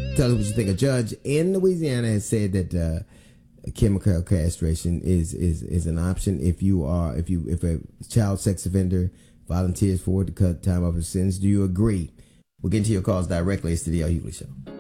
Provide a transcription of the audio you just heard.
Tell us what you think. A judge in Louisiana has said that chemical castration is an option if a child sex offender volunteers for it to cut time off his sentence. Do you agree? We'll get into your calls directly. It's the D.L. Hughley Show.